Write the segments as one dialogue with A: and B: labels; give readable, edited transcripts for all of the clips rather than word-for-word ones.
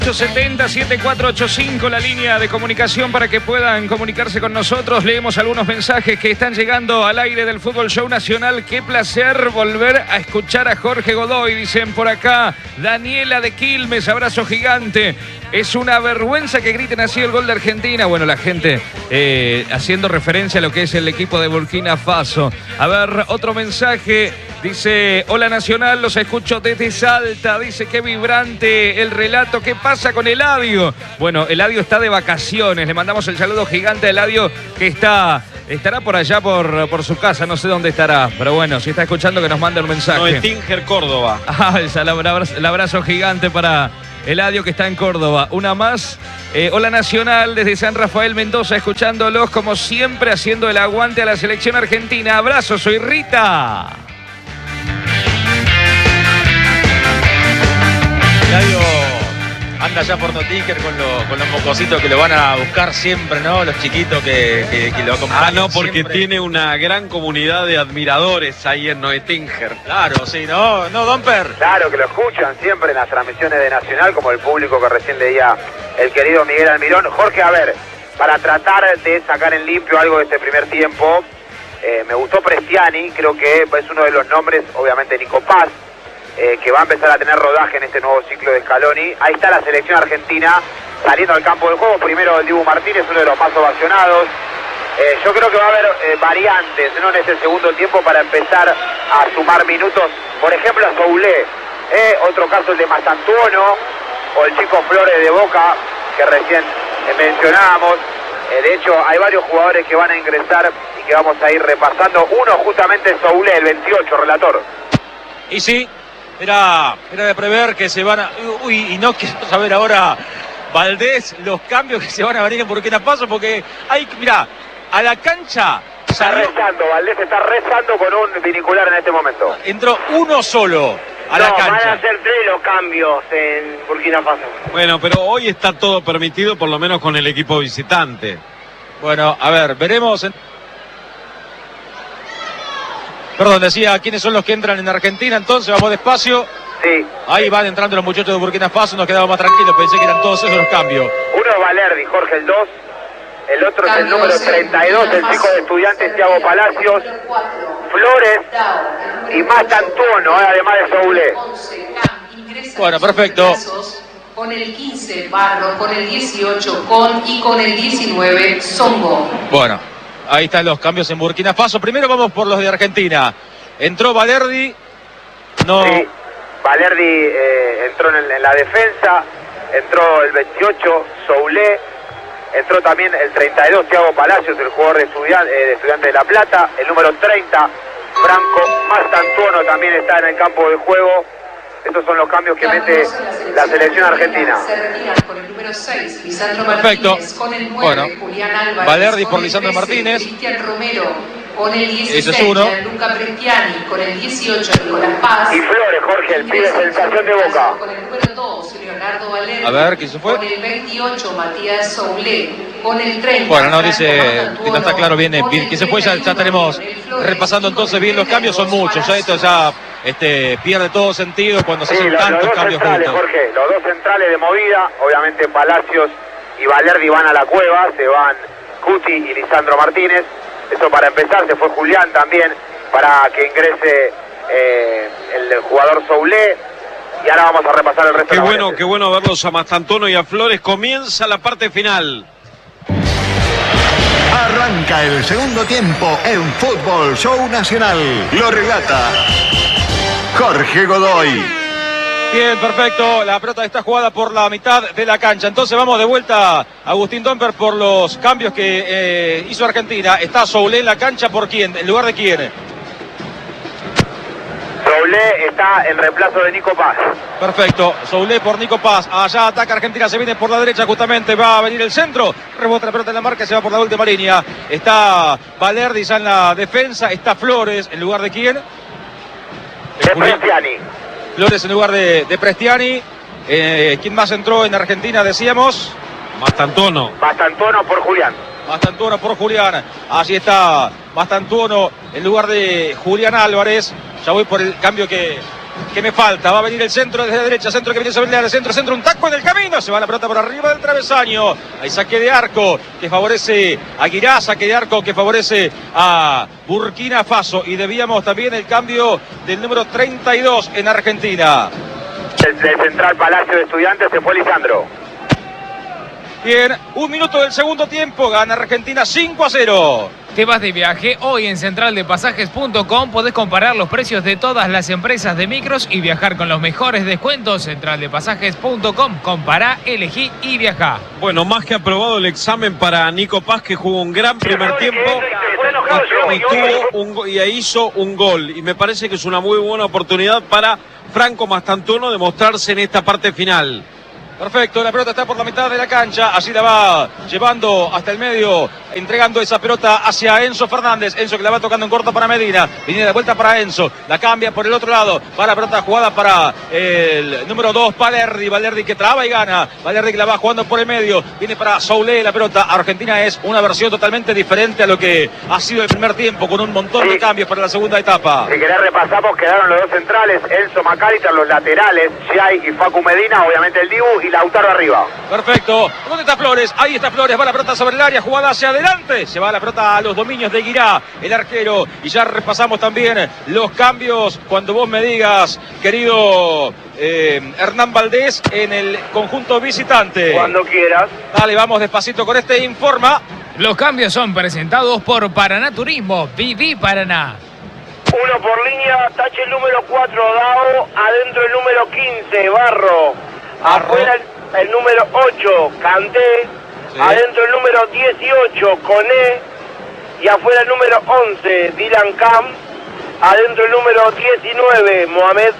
A: 870-7485, la línea de comunicación para que puedan comunicarse con nosotros. Leemos algunos mensajes que están llegando al aire del Fútbol Show Nacional. Qué placer volver a escuchar a Jorge Godoy, dicen por acá. Daniela de Quilmes, abrazo gigante. Es una vergüenza que griten así el gol de Argentina. Bueno, la gente haciendo referencia a lo que es el equipo de Burkina Faso. A ver, otro mensaje. Dice, hola Nacional, los escucho desde Salta. Dice, qué vibrante el relato. ¿Qué pasa con Eladio? Bueno, Eladio está de vacaciones. Le mandamos el saludo gigante a Eladio, que estará por allá por su casa. No sé dónde estará, pero bueno, si está escuchando que nos mande un mensaje.
B: No, es Tinger, Córdoba.
A: El abrazo gigante para Eladio, que está en Córdoba. Una más. Hola Nacional, desde San Rafael Mendoza, escuchándolos como siempre, haciendo el aguante a la selección argentina. Abrazo, soy Rita.
B: Eladio anda ya por Notinker con los mocositos que lo van a buscar siempre, ¿no? Los chiquitos que lo acompañan.
C: Ah, no, porque
B: siempre
C: tiene una gran comunidad de admiradores ahí en Noetinger.
B: Claro, sí, ¿no? ¿No, Domper?
D: Claro, que lo escuchan siempre en las transmisiones de Nacional, como el público que recién leía el querido Miguel Almirón. Jorge, a ver, para tratar de sacar en limpio algo de este primer tiempo, me gustó Prestiani, creo que es uno de los nombres, obviamente Nico Paz, que va a empezar a tener rodaje en este nuevo ciclo de Scaloni. Ahí está la selección argentina saliendo al campo del juego. Primero el Dibu Martínez, uno de los más ovacionados. Yo creo que va a haber variantes, ¿no?, en este segundo tiempo para empezar a sumar minutos. Por ejemplo, a Soulé, otro caso el de Mastantuono, o el chico Flores de Boca, que recién mencionábamos. De hecho, hay varios jugadores que van a ingresar y que vamos a ir repasando. Uno justamente es Soulé, el 28, relator.
B: Y sí, era de prever que se van a... Uy, y no quiero saber ahora, Valdés, los cambios que se van a venir en Burkina Faso, porque hay, mirá, a la cancha...
D: Está rezando, Valdés está rezando con un binicular en este momento.
B: Entró uno solo a la cancha.
D: Van a ser 3 los cambios en Burkina Faso.
C: Bueno, pero hoy está todo permitido, por lo menos con el equipo visitante.
B: Bueno, a ver, veremos... Perdón, decía, ¿quiénes son los que entran en Argentina? Entonces, vamos despacio.
D: Sí.
B: Ahí van entrando los muchachos de Burkina Faso, nos quedamos más tranquilos, pensé que eran todos esos los cambios.
D: Uno es Valerdi, Jorge, el 2. El otro es el número 32, el chico de Estudiantes, Thiago Palacios. Flores y Mastantuono, además de Soulé.
B: Bueno, perfecto.
E: Con el 15, Barro, con el 18, y con el 19, Songo.
B: Bueno, ahí están los cambios en Burkina Faso. Primero vamos por los de Argentina. Entró Valerdi. No.
D: Sí, Valerdi entró en la defensa. Entró el 28, Soulé. Entró también el 32, Thiago Palacios, el jugador de Estudiantes de La Plata. El número 30, Franco Mastantuono, también está en el campo de juego. Estos son los cambios que mete la selección argentina.
E: Con el número 6, Lisandro
B: Perfecto.
E: Martínez. Con el 9,
B: Bueno,
E: Julián Álvarez.
B: Valerdi por
E: con el
B: Lisandro
E: 13,
B: Martínez.
E: Cristian Romero. Con el 16,
B: Ese es uno.
E: Luca Prestiani. Con el 18, Nicolás Paz.
D: Y Flores, Jorge, el pibe sensación de Boca.
E: Con el número 2, Leonardo Valerdi.
B: A ver, ¿quién se fue?
E: Con el 28, Matías Soulé. Con el 30.
B: Bueno, no dice
E: Franco
B: que no está claro bien quién se fue, ya tenemos repasando entonces bien los cambios, son muchos, ya esto ya pierde todo sentido cuando se hacen tantos
D: los
B: cambios
D: centrales,
B: juntos.
D: Jorge, los dos centrales de movida, obviamente Palacios y Valerdi van a la cueva, se van Cuti y Lisandro Martínez. Eso para empezar, se fue Julián también para que ingrese el jugador Soulé. Y ahora vamos a repasar el resto.
C: Qué bueno verlos a Mastantuono y a Flores. Comienza la parte final.
F: Arranca el segundo tiempo en Fútbol Show Nacional. Lo relata Jorge Godoy.
B: Bien, perfecto. La pelota está jugada por la mitad de la cancha. Entonces vamos de vuelta, Agustín Domper, por los cambios que hizo Argentina. Está Soulé en la cancha, ¿por quién? ¿En lugar de quién?
D: Soulé está en reemplazo de Nico Paz.
B: Perfecto. Soulé por Nico Paz. Allá ataca Argentina, se viene por la derecha justamente. Va a venir el centro. Rebota la pelota en la marca, se va por la última línea. Está Valerdi ya en la defensa. Está Flores, ¿en lugar de quién?
D: De Prestiani.
B: Flores en lugar de Prestiani. ¿Quién más entró en Argentina, decíamos?
C: Mastantuono.
D: Mastantuono por Julián.
B: Mastantuono por Julián. Allí está Mastantuono en lugar de Julián Álvarez. Ya voy por el cambio que ¿Qué me falta? Va a venir el centro desde la derecha, centro que viene sobre el área, centro, un taco en el camino, se va la pelota por arriba del travesaño. Hay saque de arco que favorece a Guirá, saque de arco que favorece a Burkina Faso. Y debíamos también el cambio del número 32 en Argentina.
D: Desde el central Palacio de Estudiantes se fue Lisandro.
B: Bien, 1 minuto del segundo tiempo, gana Argentina 5-0.
A: Te vas de viaje, hoy en centraldepasajes.com podés comparar los precios de todas las empresas de micros y viajar con los mejores descuentos. Centraldepasajes.com, compará, elegí y viajá.
C: Bueno, más que aprobado el examen para Nico Paz, que jugó un gran primer tiempo y hizo un gol. Y me parece que es una muy buena oportunidad para Franco Mastantuono de mostrarse en esta parte final.
B: Perfecto, la pelota está por la mitad de la cancha, así la va llevando hasta el medio, entregando esa pelota hacia Enzo Fernández. Enzo que la va tocando en corto para Medina, viene de vuelta para Enzo, la cambia por el otro lado, para la pelota jugada para el número 2, Valerdi que traba y gana, Valerdi que la va jugando por el medio, viene para Soulé la pelota. Argentina es una versión totalmente diferente a lo que ha sido el primer tiempo, con un montón de cambios para la segunda etapa.
D: Si querés repasamos, quedaron los dos centrales, Enzo Macalister, los laterales, Giai y Facu Medina, obviamente el Dibu y Lautaro arriba.
B: Perfecto. ¿Dónde está Flores? Ahí está Flores. Va la pelota sobre el área, jugada hacia adelante. Se va la pelota a los dominios de Guirá, el arquero. Y ya repasamos también los cambios cuando vos me digas, querido Hernán Valdés, en el conjunto visitante.
D: Cuando quieras.
B: Dale, vamos despacito con este informa.
A: Los cambios son presentados por Paraná Turismo. Viví Paraná.
G: 1 por línea, tache el número 4, Dao. Adentro el número 15, Barro. Afuera el número 8, Kanté. Sí. Adentro el número 18, Koné. Y afuera el número 11, Dylan Kam. Adentro el número 19, Mohamed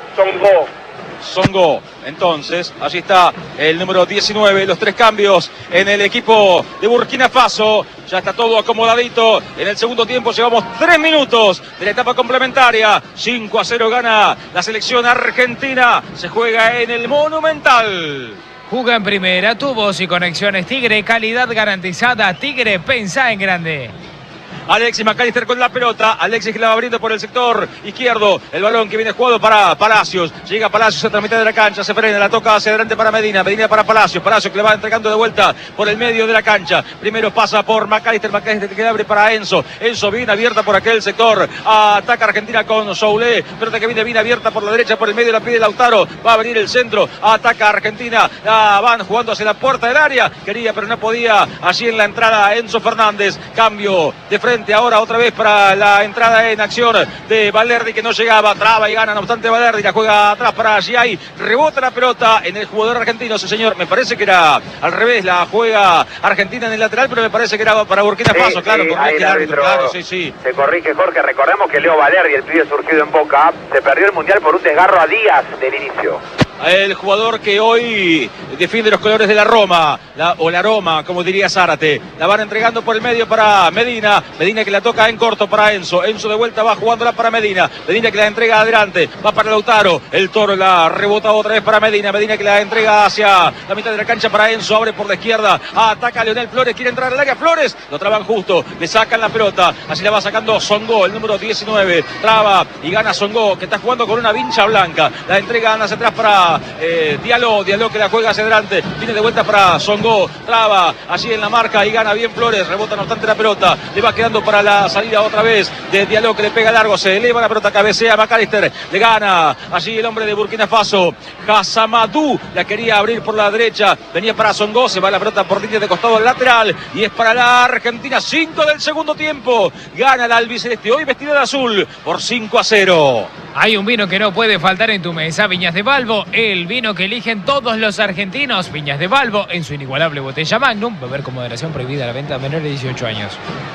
B: Songo. Entonces, allí está el número 19, los 3 cambios en el equipo de Burkina Faso. Ya está todo acomodadito. En el segundo tiempo llevamos 3 minutos de la etapa complementaria. 5-0 gana la selección argentina. Se juega en el Monumental.
A: Juega en primera, tubos y conexiones Tigre, calidad garantizada. Tigre, pensá en grande.
B: Alexis McAllister con la pelota, Alexis que la va abriendo por el sector izquierdo, el balón que viene jugado para Palacios, llega Palacios a la mitad de la cancha, se frena, la toca hacia adelante para Medina para Palacios que le va entregando de vuelta por el medio de la cancha, primero pasa por McAllister que le abre para Enzo bien abierta por aquel sector, ataca Argentina con Soulé, pelota que viene bien abierta por la derecha, por el medio la pide Lautaro, va a venir el centro, ataca Argentina, van jugando hacia la puerta del área, quería pero no podía, allí en la entrada Enzo Fernández, cambio de frente ahora otra vez para la entrada en acción de Valerdi que no llegaba, traba y gana, no obstante Valerdi la juega atrás para Giai, rebota la pelota en el jugador argentino, sí señor, me parece que era al revés, la juega Argentina en el lateral, pero me parece que era para Burkina Faso, claro, corrige el árbitro, claro, sí.
D: Se corrige Jorge, recordemos que Leo Valerdi, el pibe surgido en Boca, se perdió el Mundial por un desgarro a días del inicio.
B: El jugador que hoy defiende los colores de la Roma, la Roma, como diría Zárate. La van entregando por el medio para Medina que la toca en corto para Enzo de vuelta va jugándola para Medina que la entrega adelante, va para Lautaro, el Toro la rebota otra vez para Medina que la entrega hacia la mitad de la cancha para Enzo, abre por la izquierda, ataca a Leonel Flores, quiere entrar al área, Flores, lo traban justo, le sacan la pelota, así la va sacando Songo, el número 19, traba y gana Songo, que está jugando con una vincha blanca, la entrega hacia atrás para Diallo que la juega hacia adelante, viene de vuelta para Songo, traba allí en la marca y gana bien Flores, rebota no obstante la pelota, le va quedando para la salida otra vez de Diallo que le pega largo, se eleva la pelota, cabecea McAllister, le gana allí el hombre de Burkina Faso, Hasamadou, la quería abrir por la derecha, venía para Songo, se va la pelota por línea de costado lateral y es para la Argentina, 5 del segundo tiempo, gana la albiceleste, hoy vestida de azul por 5-0.
A: Hay un vino que no puede faltar en tu mesa, Viñas de Balbo, el vino que eligen todos los argentinos. Viñas de Balbo, en su inigualable botella Magnum, beber con moderación, prohibida la venta a menores de 18 años.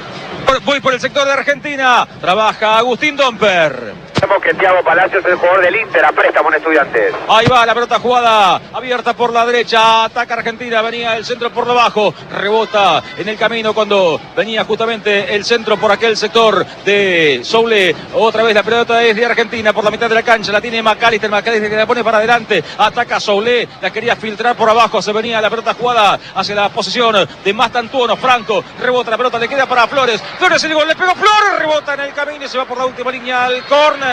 B: Voy por el sector de Argentina, trabaja Agustín Domper.
D: Sabemos que Thiago Palacios es el jugador del Inter a préstamo en Estudiantes.
B: Ahí va la pelota jugada, abierta por la derecha, ataca Argentina, venía el centro por debajo, rebota en el camino cuando venía justamente el centro por aquel sector de Soulé. Otra vez la pelota es de Argentina por la mitad de la cancha, la tiene McAllister que la pone para adelante, ataca Soulé, la quería filtrar por abajo, se venía la pelota jugada hacia la posición de Mastantuono, Franco, rebota la pelota, le queda para Flores, el gol, le pegó Flores, rebota en el camino y se va por la última línea al córner.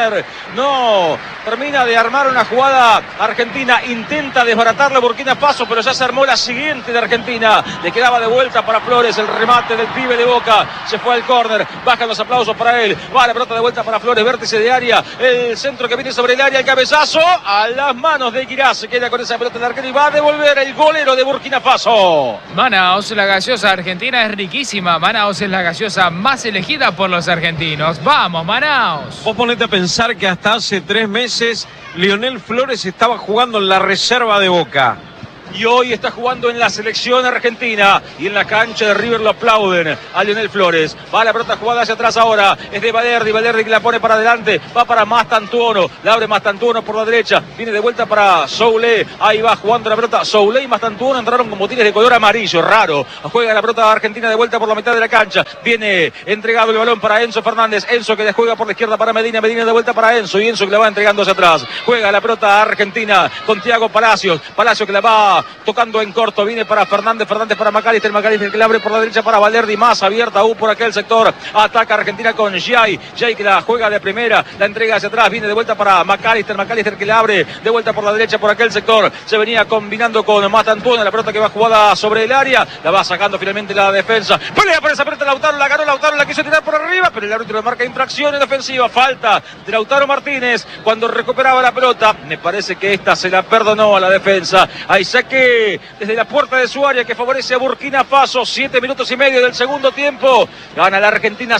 B: córner. No termina de armar una jugada Argentina, intenta desbaratarla Burkina Faso, pero ya se armó la siguiente de Argentina. Le quedaba de vuelta para Flores, el remate del pibe de Boca, se fue al córner, bajan los aplausos para él, va la pelota de vuelta para Flores, vértice de área, el centro que viene sobre el área, el cabezazo a las manos de Guirá, se queda con esa pelota del arquero y va a devolver el golero de Burkina Faso.
H: Manaos, la gaseosa argentina es riquísima. Manaos es la gaseosa más elegida por los argentinos. ¡Vamos, Manaos!
C: Vos ponete a pensar que hasta hace 3 meses Lionel Flores estaba jugando en la reserva de Boca.
B: Y hoy está jugando en la selección argentina. Y en la cancha de River lo aplauden a Lionel Flores. Va la pelota jugada hacia atrás ahora. Es de Valerdi. Valerdi que la pone para adelante. Va para Mastantuono. La abre Mastantuono por la derecha. Viene de vuelta para Soule. Ahí va jugando la pelota. Soule y Mastantuono entraron con botines de color amarillo. Raro. Juega la pelota argentina de vuelta por la mitad de la cancha. Viene entregado el balón para Enzo Fernández. Enzo que le juega por la izquierda para Medina. Medina de vuelta para Enzo. Y Enzo que la va entregando hacia atrás. Juega la pelota argentina con Thiago Palacios. Palacios que la va tocando en corto, viene para Fernández, Fernández para Macalister, Macalister que le abre por la derecha para Valerdi, más abierta aún por aquel sector, ataca Argentina con Jai, Jai que la juega de primera, la entrega hacia atrás, viene de vuelta para Macalister, Macalister que le abre de vuelta por la derecha por aquel sector, se venía combinando con Mastantuono, la pelota que va jugada sobre el área, la va sacando finalmente la defensa, pelea por esa pelota Lautaro, la ganó Lautaro, la quiso tirar por arriba, pero el árbitro le marca infracción en ofensiva, falta de Lautaro Martínez cuando recuperaba la pelota, me parece que esta se la perdonó a la defensa, ahí saque desde la puerta de su área que favorece a Burkina Faso, 7 minutos y medio del segundo tiempo, gana la Argentina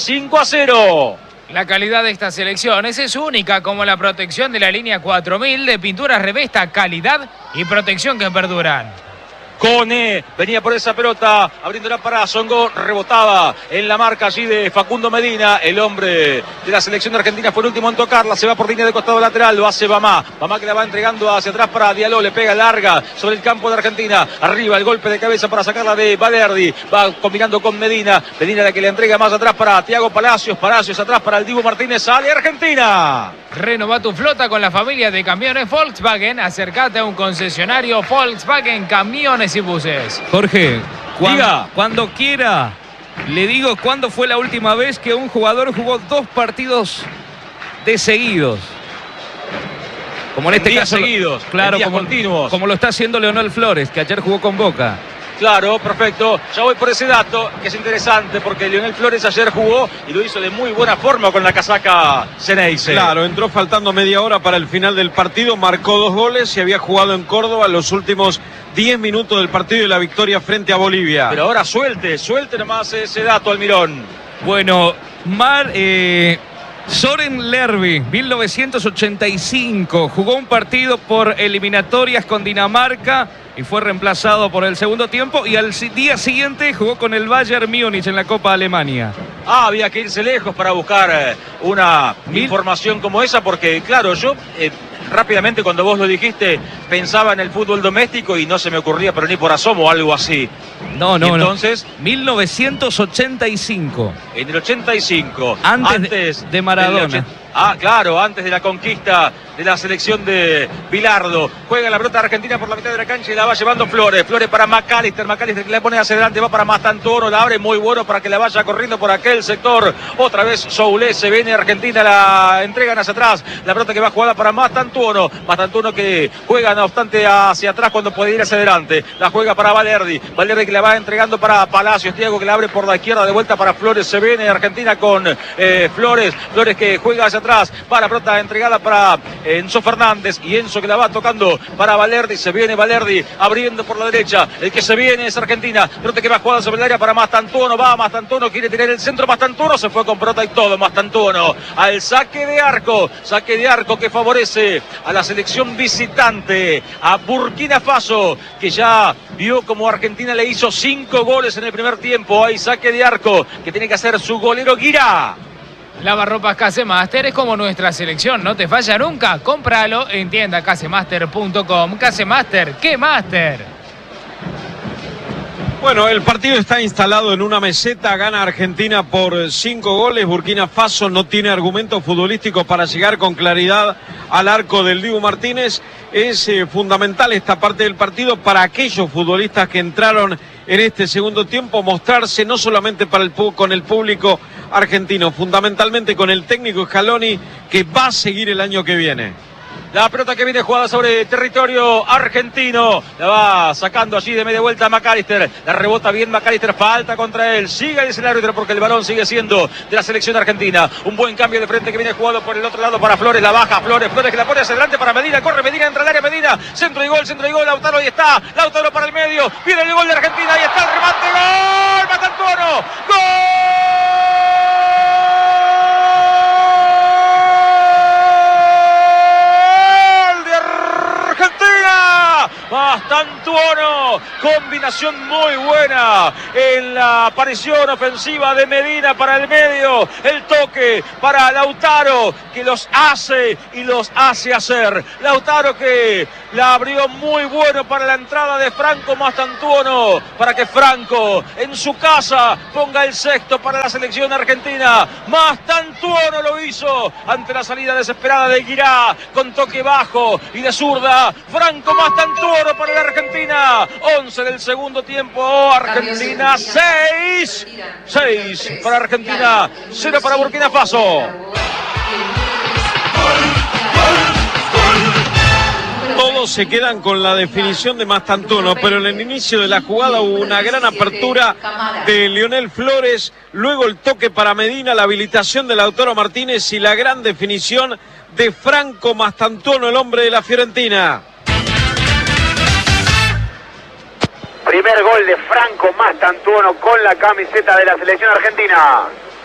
B: 5-0.
H: La calidad de esta selección es única, como la protección de la línea 4000 de pinturas Revesta, calidad y protección que perduran.
B: Cone venía por esa pelota, abriéndola para Songo, rebotaba en la marca allí de Facundo Medina, el hombre de la selección de Argentina fue el último en tocarla, se va por línea de costado lateral, lo hace Bamá que la va entregando hacia atrás para Diallo, le pega larga sobre el campo de Argentina, arriba el golpe de cabeza para sacarla de Valerdi, va combinando con Medina, Medina la que le entrega más atrás para Thiago Palacios, Palacios atrás para el Dibu Martínez, sale Argentina.
H: Renova tu flota con la familia de camiones Volkswagen, acércate a un concesionario Volkswagen Camiones y Buses.
A: Jorge, cuando quiera, le digo cuándo fue la última vez que un jugador jugó 2 partidos de seguidos. Como en este caso.
B: Seguidos,
A: claro,
B: continuos.
A: Como lo está haciendo Leonel Flores, que ayer jugó con Boca.
B: Claro, perfecto. Ya voy por ese dato, que es interesante, porque Lionel Flores ayer jugó y lo hizo de muy buena forma con la casaca Ceneice.
C: Claro, entró faltando media hora para el final del partido, marcó 2 goles y había jugado en Córdoba los últimos 10 minutos del partido y la victoria frente a Bolivia.
B: Pero ahora suelte nomás ese dato, Almirón.
A: Bueno, Soren Lerby, 1985, jugó un partido por eliminatorias con Dinamarca y fue reemplazado por el segundo tiempo y al día siguiente jugó con el Bayern Múnich en la Copa Alemania.
B: Había que irse lejos para buscar una información como esa porque, claro, yo rápidamente cuando vos lo dijiste pensaba en el fútbol doméstico y no se me ocurría pero ni por asomo algo así.
A: No.
B: Entonces,
A: 1985.
B: En el 85.
A: Antes de Maradona.
B: Claro, antes de la conquista de la selección de Bilardo. Juega la pelota argentina por la mitad de la cancha y la va llevando Flores. Flores para Macalister que la pone hacia adelante, va para Mastantuono, la abre muy bueno para que la vaya corriendo por aquel sector. Otra vez Soule, se viene Argentina, la entregan hacia atrás. La pelota que va jugada para Mastantuono que juega no obstante hacia atrás cuando puede ir hacia adelante. La juega para Valerdi que la va entregando para Palacios. Thiago que la abre por la izquierda de vuelta para Flores. Se viene Argentina con Flores que juega hacia atrás. Va la pelota entregada para Enzo Fernández y Enzo que la va tocando para Valerdi. Se viene Valerdi abriendo por la derecha. El que se viene es Argentina. Pelota que va jugada sobre el área para Mastantuono. Va Mastantuono, quiere tirar el centro. Mastantuono se fue con pelota y todo. Mastantuono al saque de arco. Saque de arco que favorece a la selección visitante, a Burkina Faso, que ya vio como Argentina le hizo 5 goles en el primer tiempo. Hay saque de arco que tiene que hacer su golero Guirá.
H: Lavarropas Casemaster es como nuestra selección, no te falla nunca. Cómpralo en tiendacasemaster.com. Casemaster, ¿qué máster?
C: Bueno, el partido está instalado en una meseta, gana Argentina por 5 goles, Burkina Faso no tiene argumentos futbolísticos para llegar con claridad al arco del Dibu Martínez. Es fundamental esta parte del partido para aquellos futbolistas que entraron en este segundo tiempo, mostrarse no solamente con el público argentino, fundamentalmente con el técnico Scaloni, que va a seguir el año que viene.
B: La pelota que viene jugada sobre territorio argentino. La va sacando allí de media vuelta McAllister. La rebota bien McAllister. Falta contra él. Sigue el árbitro porque el balón sigue siendo de la selección argentina. Un buen cambio de frente que viene jugado por el otro lado para Flores. La baja Flores. Flores que la pone hacia adelante para Medina. Corre Medina, entra al área Medina. Centro y gol. Lautaro, ahí está. Lautaro para el medio. Viene el gol de Argentina. Ahí está el remate. ¡Gol! Mastantuono. ¡Gol! Mastantuono, combinación muy buena en la aparición ofensiva de Medina para el medio, el toque para Lautaro que los hace y los hace hacer. Lautaro que la abrió muy bueno para la entrada de Franco Mastantuono, para que Franco en su casa ponga el sexto para la selección argentina. Mastantuono lo hizo ante la salida desesperada de Guirá con toque bajo y de zurda. Franco Mastantuono para la Argentina. 11 del segundo tiempo. Argentina 6 para Argentina, 0 para Burkina Faso.
C: Todos se quedan con la definición de Mastantuono, pero en el inicio de la jugada hubo una gran apertura de Lionel Flores, luego el toque para Medina, la habilitación de Lautaro Martínez y la gran definición de Franco Mastantuono, el hombre de la Fiorentina.
D: Primer gol de Franco Mastantuono con la camiseta de la selección argentina.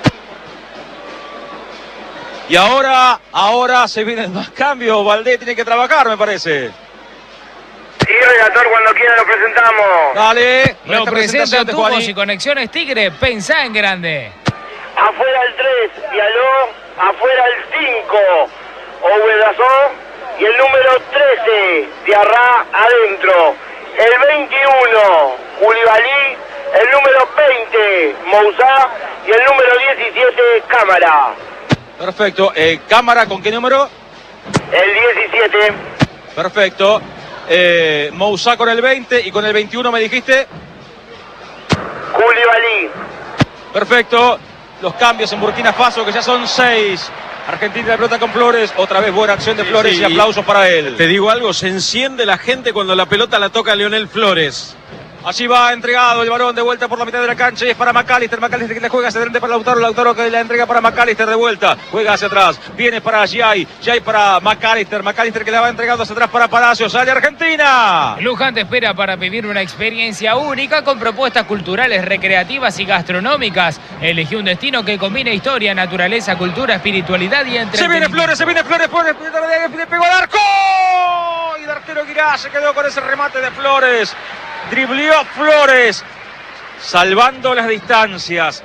B: Y ahora se vienen más cambios. Valdés tiene que trabajar, me parece.
G: Sí, relator, cuando quiera lo presentamos.
B: Dale.
H: Lo presenta Tubos y Conexiones Tigre. Pensá en grande.
G: Afuera el 3, Diallo. Afuera el 5, Ovedazó. Y el número 13, Diarra, adentro. El 21, Koulibaly. El número 20, Moussa. Y el número 17, Cámara.
B: Perfecto. ¿Cámara con qué número?
G: El 17.
B: Perfecto. Moussa con el 20 y con el 21 me dijiste.
G: Koulibaly.
B: Perfecto. Los cambios en Burkina Faso, que ya son 6. Argentina de pelota con Flores. Otra vez buena acción de Flores, sí, y aplausos para él.
C: Te digo algo, se enciende la gente cuando la pelota la toca Lionel Flores.
B: Allí va entregado el balón de vuelta por la mitad de la cancha y es para McAllister. McAllister que le juega hacia adelante para Lautaro. Lautaro que la entrega para McAllister de vuelta. Juega hacia atrás. Viene para Giai. Giai para McAllister. McAllister que la va entregando hacia atrás para Palacios. Sale Argentina.
H: Luján te espera para vivir una experiencia única con propuestas culturales, recreativas y gastronómicas. Elegí un destino que combine historia, naturaleza, cultura, espiritualidad y entretenimiento.
B: Se viene Flores. Le pegó al arco. Y el arquero Guirá se quedó con ese remate de Flores. Dribleó Flores, salvando las distancias.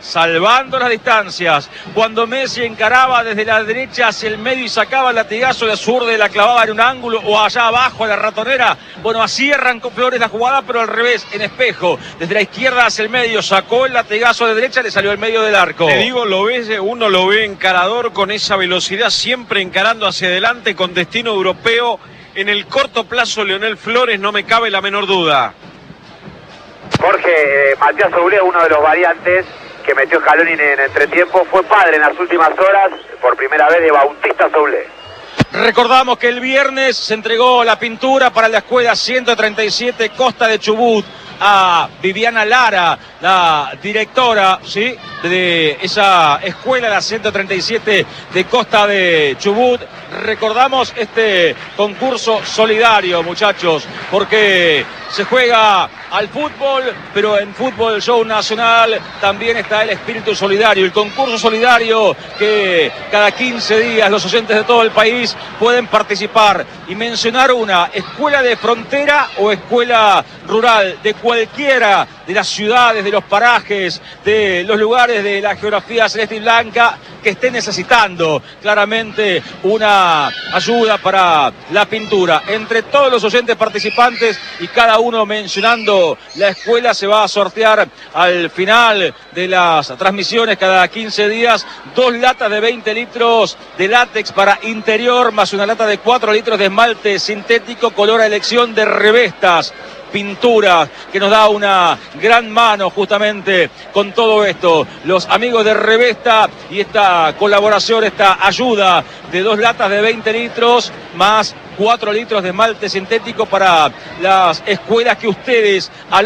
B: Cuando Messi encaraba desde la derecha hacia el medio y sacaba el latigazo de zurda y la clavaba en un ángulo o allá abajo a la ratonera. Bueno, así arrancó Flores la jugada, pero al revés, en espejo. Desde la izquierda hacia el medio, sacó el latigazo de derecha, le salió al medio del arco.
C: Te digo, uno lo ve encarador con esa velocidad, siempre encarando hacia adelante con destino europeo. En el corto plazo, Lionel Flores, no me cabe la menor duda.
D: Jorge, Matías Soule, uno de los variantes que metió Scaloni en entretiempo, fue padre en las últimas horas, por primera vez, de Bautista Soule.
B: Recordamos que el viernes se entregó la pintura para la escuela 137 Costa de Chubut a Viviana Lara, la directora, ¿sí?, de esa escuela, la 137 de Costa de Chubut. Recordamos este concurso solidario, muchachos, porque se juega al fútbol, pero en Fútbol Show Nacional también está el espíritu solidario, el concurso solidario que cada 15 días los oyentes de todo el país pueden participar y mencionar una escuela de frontera o escuela rural de cualquiera de las ciudades, de los parajes, de los lugares de la geografía celeste y blanca que esté necesitando claramente una ayuda para la pintura. Entre todos los oyentes participantes y cada uno mencionando la escuela, se va a sortear al final de las transmisiones cada 15 días 2 latas de 20 litros de látex para interior más una lata de 4 litros de esmalte sintético color a elección de Revestas. Pintura, que nos da una gran mano justamente con todo esto. Los amigos de Revesta y esta colaboración, esta ayuda de 2 latas de 20 litros más 4 litros de esmalte sintético para las escuelas que ustedes al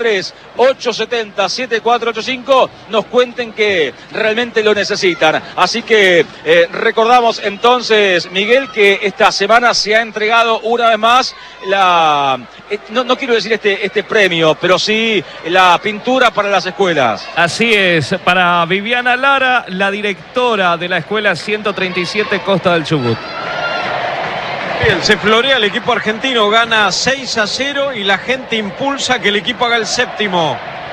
B: 11-3-870-7485 nos cuenten que realmente lo necesitan. Así que recordamos entonces, Miguel, que esta semana se ha entregado una vez más no quiero decir este premio, pero sí la pintura para las escuelas.
A: Así es, para Viviana Lara, la directora de la escuela 137 Costa del Chubut.
C: Bien, se florea el equipo argentino, gana 6-0 y la gente impulsa que el equipo haga el séptimo.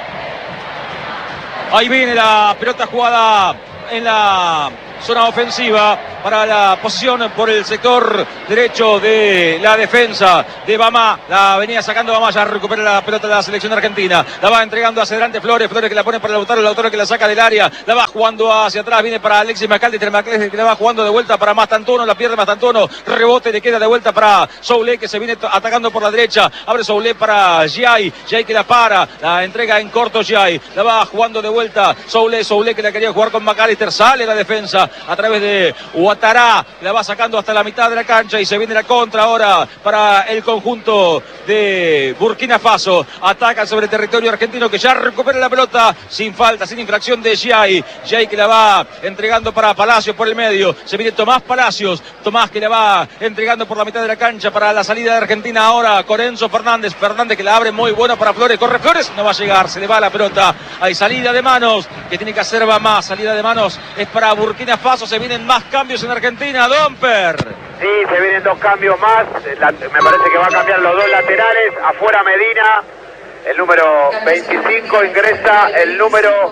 B: Ahí viene la pelota jugada en la zona ofensiva para la posición por el sector derecho de la defensa de Bamá. La venía sacando Bamá, ya recupera la pelota de la selección argentina. La va entregando hacia adelante Flores que la pone para Lautaro que la saca del área. La va jugando hacia atrás, viene para Alexis McAllister que la va jugando de vuelta para Mastantuono, la pierde Mastantuono, rebote, le queda de vuelta para Soulé que se viene atacando por la derecha. Abre Soulé para Giai que la para, la entrega en corto Giai. La va jugando de vuelta Soulé que la quería jugar con McAllister, sale la defensa a través de Ouattara, la va sacando hasta la mitad de la cancha y se viene la contra ahora para el conjunto de Burkina Faso. Ataca sobre el territorio argentino que ya recupera la pelota sin falta, sin infracción de Giai que la va entregando para Palacios por el medio. Se viene Tomás Palacios, Tomás que la va entregando por la mitad de la cancha para la salida de Argentina ahora con Enzo Fernández que la abre muy bueno para Flores, corre Flores, no va a llegar, se le va la pelota. Hay salida de manos que tiene que hacer más, salida de manos es para Burkina Faso. Se vienen más cambios en Argentina, Domper.
D: Sí, se vienen 2 cambios más. Me parece que va a cambiar los 2 laterales. Afuera Medina, el número 25 ingresa el número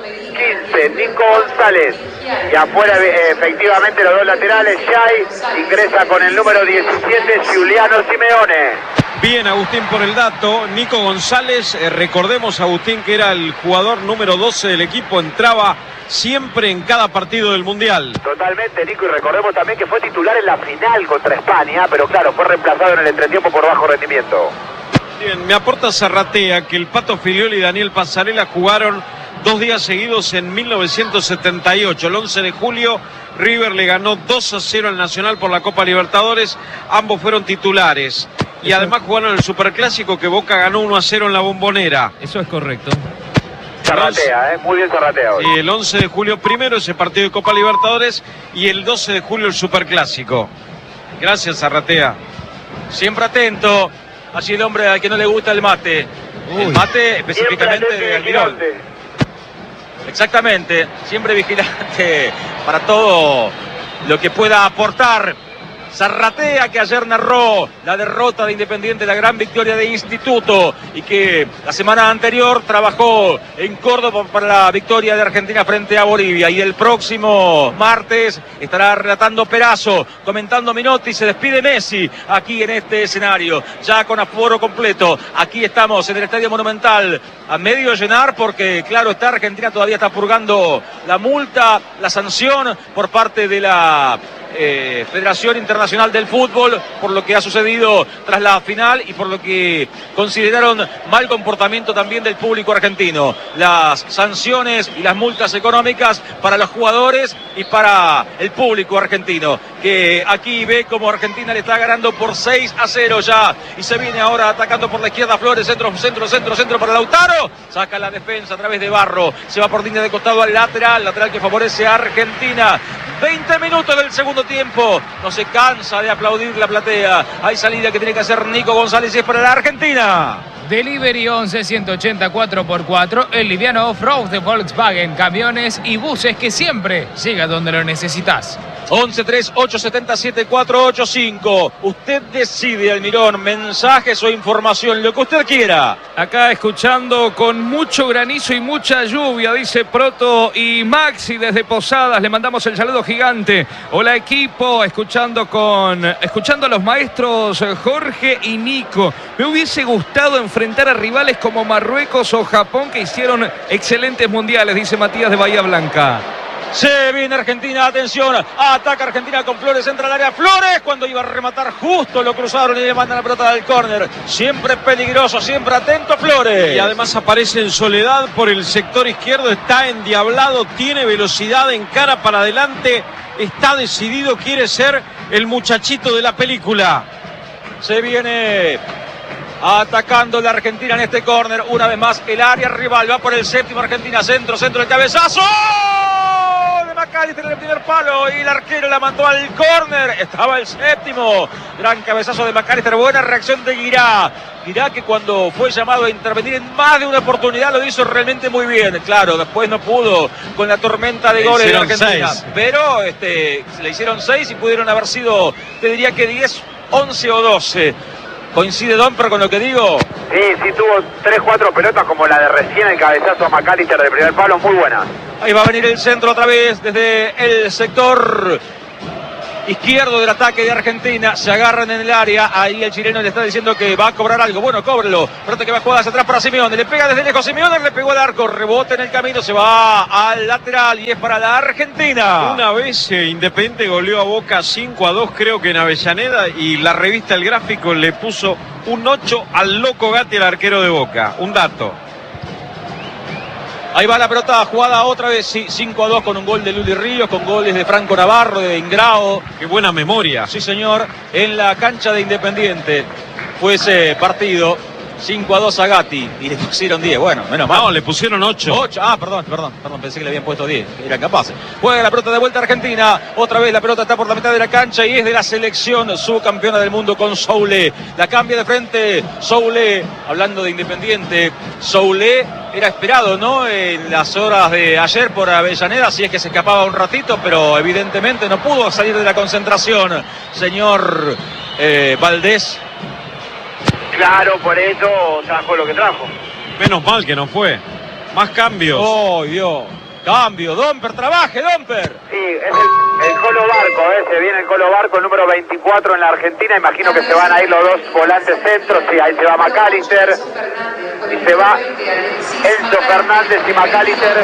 D: 15, Nico González. Y afuera efectivamente los 2 laterales, Giai ingresa con el número 17, Giuliano Simeone.
C: Bien, Agustín, por el dato. Nico González, recordemos, Agustín, que era el jugador número 12 del equipo, entraba siempre en cada partido del Mundial.
D: Totalmente, Nico, y recordemos también que fue titular en la final contra España, pero claro, fue reemplazado en el entretiempo por bajo rendimiento.
C: Bien, me aporta Zarratea que el Pato Filiol y Daniel Pasarela jugaron 2 días seguidos en 1978. El 11 de julio, River le ganó 2-0 al Nacional por la Copa Libertadores. Ambos fueron titulares. Y además jugaron el Superclásico que Boca ganó 1-0 en la Bombonera.
A: Eso es correcto.
D: Zarratea, muy bien Zarratea hoy.
C: Y el 11 de julio primero ese partido de Copa Libertadores y el 12 de julio el Superclásico. Gracias, Zarratea.
B: Siempre atento. Así el hombre al que no le gusta el mate. El mate específicamente de Almirón. Exactamente. Siempre vigilante para todo lo que pueda aportar. Zarratea, que ayer narró la derrota de Independiente, la gran victoria de Instituto, y que la semana anterior trabajó en Córdoba para la victoria de Argentina frente a Bolivia. Y el próximo martes estará relatando Perazo, comentando Minotti. Se despide Messi aquí en este escenario, ya con aforo completo. Aquí estamos en el Estadio Monumental, a medio llenar, porque claro está, Argentina todavía está purgando la multa, la sanción por parte de la Federación Internacional del Fútbol por lo que ha sucedido tras la final y por lo que consideraron mal comportamiento también del público argentino. Las sanciones y las multas económicas para los jugadores y para el público argentino, que aquí ve como Argentina le está ganando por 6-0 ya, y se viene ahora atacando por la izquierda Flores, centro para Lautaro, saca la defensa a través de Barro, se va por línea de costado al lateral que favorece a Argentina. 20 minutos del segundo tiempo, no se cansa de aplaudir la platea. Hay salida que tiene que hacer Nico González y es para la Argentina.
H: Delivery 11 180 4x4, el liviano off-road de Volkswagen, camiones y buses que siempre llega donde lo necesitas.
B: 11-3-877-485. Usted decide, Almirón, mensajes o información, lo que usted quiera.
A: Acá escuchando con mucho granizo y mucha lluvia, dice Proto y Maxi desde Posadas. Le mandamos el saludo gigante. Hola equipo, escuchando a los maestros Jorge y Nico. Me hubiese gustado enfrentar a rivales como Marruecos o Japón, que hicieron excelentes mundiales, dice Matías de Bahía Blanca.
B: Se viene Argentina, atención, ataca Argentina con Flores, entra al área Flores, cuando iba a rematar justo lo cruzaron y le mandan la pelota del córner. Siempre peligroso, siempre atento Flores.
C: Y además aparece en soledad por el sector izquierdo, está endiablado, tiene velocidad, encara para adelante, está decidido, quiere ser el muchachito de la película.
B: Se viene atacando la Argentina en este córner, una vez más el área rival, va por el séptimo Argentina, centro del cabezazo de McAllister en el primer palo y el arquero la mandó al córner, estaba el séptimo, gran cabezazo de McAllister, buena reacción de Guirá que cuando fue llamado a intervenir en más de una oportunidad lo hizo realmente muy bien, claro, después no pudo con la tormenta de goles de Argentina, 6. Pero le hicieron 6 y pudieron haber sido, te diría que 10, 11 o 12. ¿Coincide Domper con lo que digo?
D: Sí, tuvo 3-4 pelotas como la de recién, el cabezazo a McAllister del primer palo, muy buena.
B: Ahí va a venir el centro otra vez desde el sector izquierdo del ataque de Argentina, se agarran en el área, ahí el chileno le está diciendo que va a cobrar algo, bueno, cóbrelo, pero que va a jugar hacia atrás para Simeone, le pega desde lejos Simeone, le pegó al arco, rebote en el camino, se va al lateral y es para la Argentina.
C: Una vez Independiente goleó a Boca 5-2 creo que en Avellaneda y la revista El Gráfico le puso un 8 al loco Gatti, el arquero de Boca, un dato.
B: Ahí va la pelota jugada otra vez, sí, 5-2 con un gol de Luli Ríos, con goles de Franco Navarro, de Ingrao.
C: Qué buena memoria.
B: Sí, señor, en la cancha de Independiente fue ese partido. 5-2 a Gatti y le pusieron 10, bueno, menos mal.
C: No, le pusieron 8.
B: Perdón, pensé que le habían puesto 10, eran capaces. Juega la pelota de vuelta a Argentina, otra vez la pelota está por la mitad de la cancha y es de la selección subcampeona del mundo con Soulé. La cambia de frente Soulé, hablando de Independiente, Soulé era esperado, ¿no? En las horas de ayer por Avellaneda, así es que se escapaba un ratito, pero evidentemente no pudo salir de la concentración, señor Valdés.
D: Claro, por eso trajo lo que trajo.
C: Menos mal que no fue. Más cambios.
B: ¡Oh, Dios! Cambio, Domper, trabaje, Domper.
D: Sí, es el Colo Barco, se viene el Colo Barco, el número 24 en la Argentina. Imagino que se van a ir los dos volantes centros. Sí, ahí se va McAllister y se va Enzo Fernández y McAllister.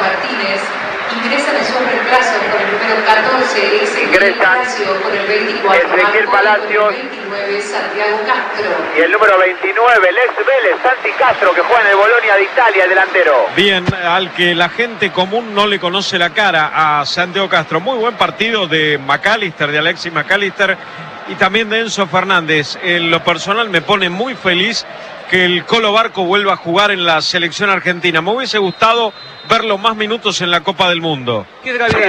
E: Ingresan en sus reemplazos con el número 14, Ezequiel Palacios, con el 24,
D: Ezequiel Palacios,
E: el 29, Santiago Castro.
D: Y el número 29, el ex Vélez, Santi Castro, que juega en el Bolonia de Italia, el delantero.
C: Bien, al que la gente común no le conoce la cara, a Santiago Castro. Muy buen partido de McAllister, de Alexis McAllister, y también de Enzo Fernández. En lo personal me pone muy feliz que el Colo Barco vuelva a jugar en la selección argentina. Me hubiese gustado verlo más minutos en la Copa del Mundo.
B: ¿Qué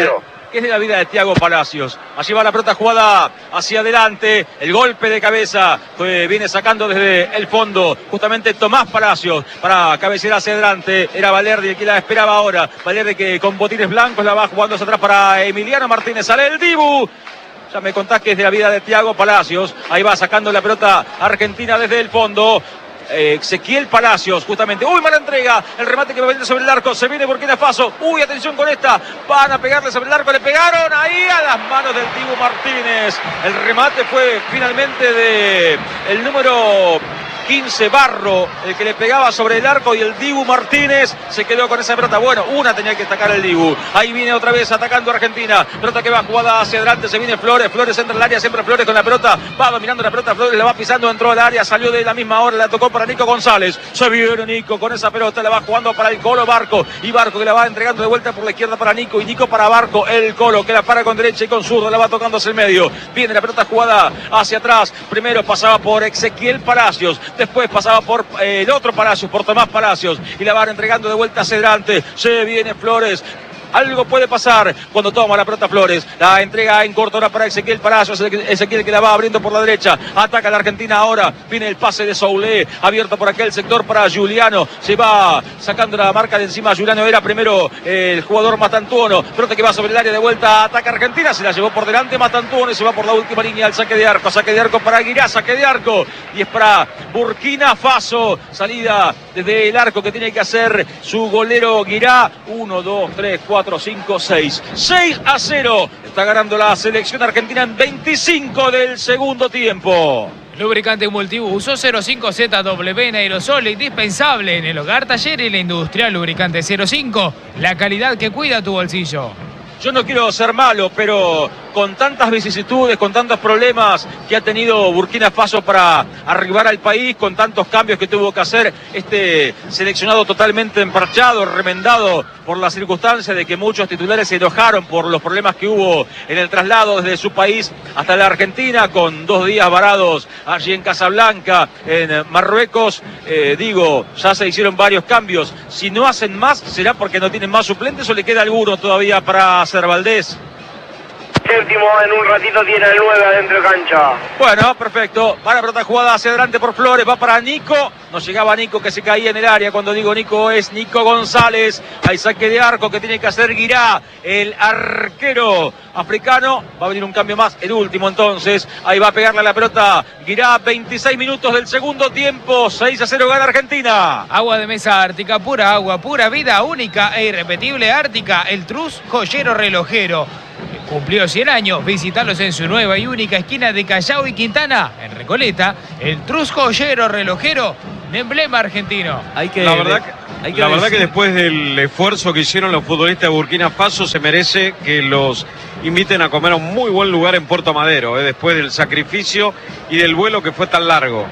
B: es de la vida de Thiago Palacios? Allí va la pelota jugada hacia adelante, el golpe de cabeza viene sacando desde el fondo justamente Tomás Palacios para cabecear hacia adelante, era Valerdi el que la esperaba ahora, Valerdi que con botines blancos la va jugando hacia atrás para Emiliano Martínez, sale el Dibu. Ya me contás que es de la vida de Thiago Palacios, ahí va sacando la pelota Argentina desde el fondo. Ezequiel Palacios, justamente. Uy, mala entrega. El remate que va a venir sobre el arco. Se viene Burkina Faso. Uy, atención con esta. Van a pegarle sobre el arco. Le pegaron ahí a las manos del Dibu Martínez. El remate fue finalmente de el número 15, Barro, el que le pegaba sobre el arco, y el Dibu Martínez se quedó con esa pelota. Bueno, una tenía que atacar el Dibu. Ahí viene otra vez atacando Argentina. Pelota que va jugada hacia adelante. Se viene Flores. Flores entra al área. Siempre Flores con la pelota. Va dominando la pelota. Flores la va pisando. Entró al área. Salió de la misma hora. La tocó para Nico González. Se viene Nico con esa pelota. La va jugando para el Colo Barco. Y Barco que la va entregando de vuelta por la izquierda para Nico. Y Nico para Barco. El Colo que la para con derecha y con zurdo. La va tocando hacia el medio. Viene la pelota jugada hacia atrás. Primero pasaba por Ezequiel Palacios. Después pasaba por el otro Palacios, por Tomás Palacios. Y la van entregando de vuelta hacia adelante. Se viene Flores. Algo puede pasar cuando toma la pelota Flores. La entrega en corto ahora para Ezequiel Palacios. Ezequiel que la va abriendo por la derecha. Ataca la Argentina ahora. Viene el pase de Soulé. Abierto por aquel sector para Giuliano. Se va sacando la marca de encima. Giuliano era primero el jugador Matantuono. Pelota que va sobre el área de vuelta. Ataca Argentina. Se la llevó por delante Matantuono y se va por la última línea al saque de arco. Saque de arco para Aguirá. Saque de arco. Y es para Burkina Faso. Salida desde el arco que tiene que hacer su golero Guirá. 1, 2, 3, 4, 5, 6. 6-0. Está ganando la selección argentina en 25 del segundo tiempo.
H: Lubricante multiuso 05ZW en aerosol, indispensable en el hogar, taller y la industria. Lubricante 05, la calidad que cuida tu bolsillo.
B: Yo no quiero ser malo, pero con tantas vicisitudes, con tantos problemas que ha tenido Burkina Faso para arribar al país, con tantos cambios que tuvo que hacer, este seleccionado totalmente emparchado, remendado por la circunstancia de que muchos titulares se enojaron por los problemas que hubo en el traslado desde su país hasta la Argentina, con 2 días varados allí en Casablanca, en Marruecos. Ya se hicieron varios cambios. Si no hacen más, ¿será porque no tienen más suplentes o le queda alguno todavía para hacer Valdés?
G: Séptimo, en un ratito tiene el 9 adentro de cancha.
B: Bueno, perfecto. Para la pelota jugada hacia adelante por Flores, va para Nico. No llegaba Nico, que se caía en el área. Cuando digo Nico, es Nico González. Hay saque de arco que tiene que hacer Guirá, el arquero africano. Va a venir un cambio más, el último entonces. Ahí va a pegarle a la pelota Guirá. 26 minutos del segundo tiempo. 6-0 gana Argentina.
H: Agua de mesa Ártica, pura agua, pura vida, única e irrepetible. Ártica, el Trus joyero relojero. Cumplió 100 años, visitarlos en su nueva y única esquina de Callao y Quintana, en Recoleta. El Trus joyero relojero, un emblema argentino.
C: La verdad que después del esfuerzo que hicieron los futbolistas de Burkina Faso, se merece que los inviten a comer a un muy buen lugar en Puerto Madero, después del sacrificio y del vuelo que fue tan largo.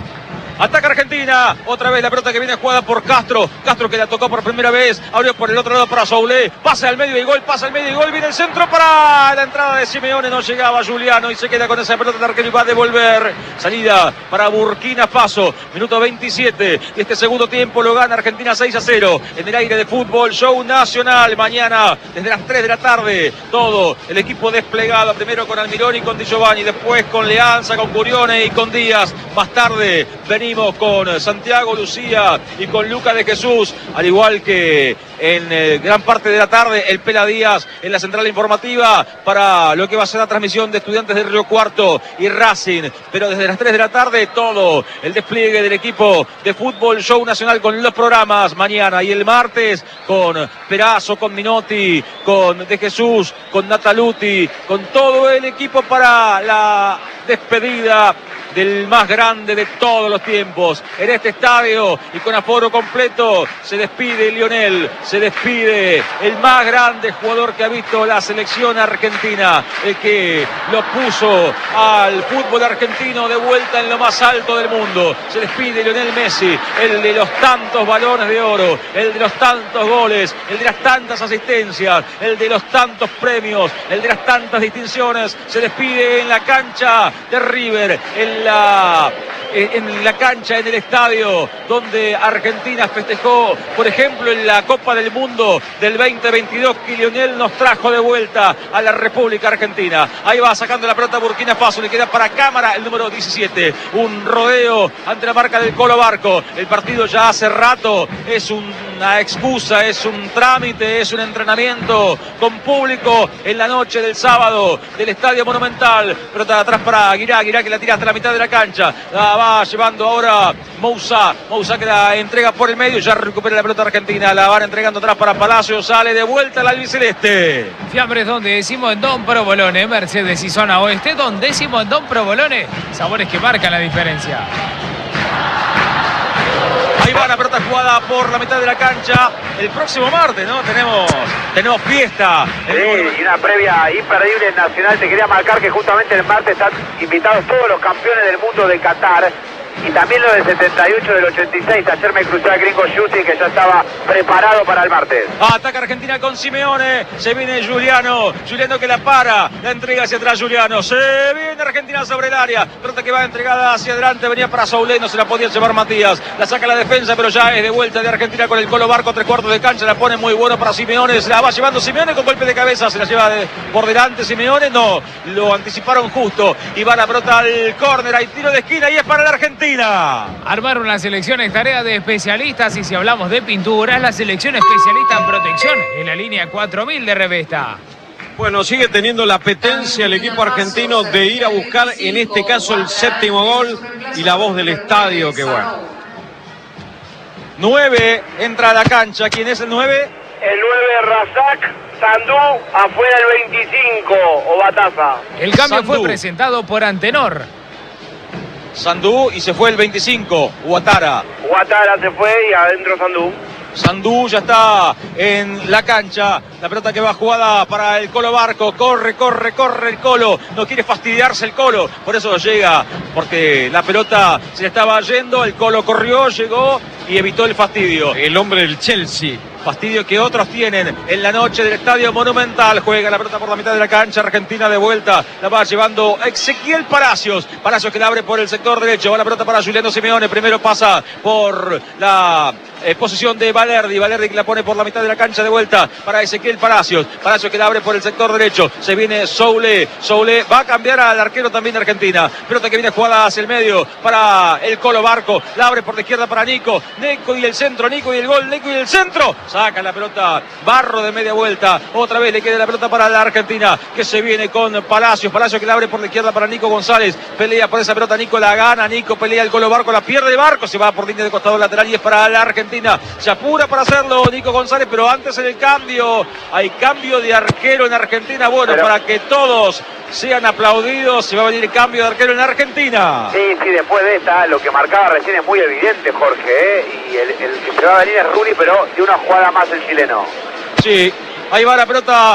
B: Ataca Argentina, otra vez la pelota que viene jugada por Castro. Castro que la tocó por primera vez, abrió por el otro lado para Soulé. Pasa al medio y gol, viene el centro para la entrada de Simeone. No llegaba Juliano y se queda con esa pelota de arquero y va a devolver. Salida para Burkina Faso, minuto 27. Y este segundo tiempo lo gana Argentina 6-0 en el aire de Fútbol Show Nacional. Mañana, desde las 3 de la tarde, todo el equipo desplegado. Primero con Almirón y con Di Giovanni, después con Leanza, con Curione y con Díaz. Más tarde venimos con Santiago Lucía y con Lucas de Jesús, al igual que en gran parte de la tarde el Pela Díaz en la central informativa para lo que va a ser la transmisión de Estudiantes de Río Cuarto y Racing. Pero desde las 3 de la tarde todo el despliegue del equipo de Fútbol Show Nacional con los programas mañana y el martes con Perazo, con Minotti, con De Jesús, con Nataluti, con todo el equipo para la despedida del más grande de todos los tiempos en este estadio y con aforo completo. Se despide Lionel, se despide el más grande jugador que ha visto la selección argentina, el que lo puso al fútbol argentino de vuelta en lo más alto del mundo. Se despide Lionel Messi, el de los tantos balones de oro, el de los tantos goles, el de las tantas asistencias, el de los tantos premios, el de las tantas distinciones. Se despide en la cancha de River, en la cancha, en el estadio donde Argentina festejó, por ejemplo, en la Copa del Mundo del 2022, que Lionel nos trajo de vuelta a la República Argentina. Ahí va sacando la pelota Burkina Faso, le queda para Cámara el número 17, un rodeo ante la marca del Colo Barco. El partido ya hace rato es una excusa, es un trámite, es un entrenamiento con público en la noche del sábado del Estadio Monumental. Pelota atrás para Guirá que la tira hasta la mitad de la cancha, la va llevando ahora Moussa que la entrega por el medio, ya recupera la pelota argentina, la van entregando atrás para Palacio, sale de vuelta al albiceleste.
H: Fiambres Don Décimo en Don Provolone, Mercedes y Zona Oeste, Don Décimo en Don Provolone, sabores que marcan la diferencia.
B: Ahí va la pelota jugada por la mitad de la cancha. El próximo martes, ¿no? Tenemos fiesta.
D: Sí, y una previa imperdible nacional. Te quería marcar que justamente el martes están invitados todos los campeones del mundo de Qatar. Y también lo del 78, del 86. Ayer me crucé a Gringo Justi, que ya estaba preparado para el martes.
B: Ataca Argentina con Simeone. Se viene Juliano que la para. La entrega hacia atrás Juliano. Se viene Argentina sobre el área. Pelota que va entregada hacia adelante. Venía para Soulé. No se la podía llevar Matías. La saca la defensa, pero ya es de vuelta de Argentina con el Colo Barco. 3/4 de cancha. La pone muy bueno para Simeone. Se la va llevando Simeone con golpe de cabeza. Se la lleva por delante Simeone. No, lo anticiparon justo. Y va la pelota al córner. Hay tiro de esquina y es para la Argentina.
H: Armar una selección es tarea de especialistas, y si hablamos de pinturas, la selección especialista en protección en la línea 4000 de Revesta.
C: Bueno, sigue teniendo la apetencia el equipo argentino de ir a buscar, en este caso, el séptimo gol, y la voz del estadio, que bueno.
B: 9 entra a la cancha. ¿Quién es el 9?
G: El 9, Razak. Sandú, afuera el 25, Obataza.
H: El cambio
B: Sandú
H: fue presentado por Antenor.
B: Sandú y se fue el 25, Ouattara
G: Se fue y adentro Sandú.
B: Sandú ya está en la cancha. La pelota que va jugada para el Colo Barco. Corre el Colo. No quiere fastidiarse el Colo. Por eso llega, porque la pelota se le estaba yendo. El Colo corrió, llegó y evitó el fastidio.
C: El hombre del Chelsea.
B: Fastidio que otros tienen en la noche del Estadio Monumental. Juega la pelota por la mitad de la cancha. Argentina de vuelta. La va llevando Ezequiel Palacios. Palacios que la abre por el sector derecho. Va la pelota para Juliano Simeone. Primero pasa por la posición de Valerdi. Valerdi que la pone por la mitad de la cancha de vuelta para Ezequiel Palacios. Palacios que la abre por el sector derecho. Se viene Soule. Soule va a cambiar al arquero también de Argentina. Pelota que viene jugada hacia el medio para el Colo Barco. La abre por la izquierda para Nico. Nico y el centro. Nico y el gol. Nico y el centro. Saca la pelota Barro de media vuelta. Otra vez le queda la pelota para la Argentina, que se viene con Palacios. Palacios que la abre por la izquierda para Nico González. Pelea por esa pelota. Nico la gana. Nico pelea el Colo Barco. La pierde Barco. Se va por línea de costado lateral y es para la Argentina. Se apura para hacerlo Nico González, pero antes en el cambio. Hay cambio de arquero en Argentina. Bueno, para que todos sean aplaudidos, se va a venir el cambio de arquero en Argentina.
D: Sí, después de esta, lo que marcaba recién es muy evidente, Jorge, y el que se va a venir es Rulli, pero de una jugada más el chileno.
B: Sí, ahí va la pelota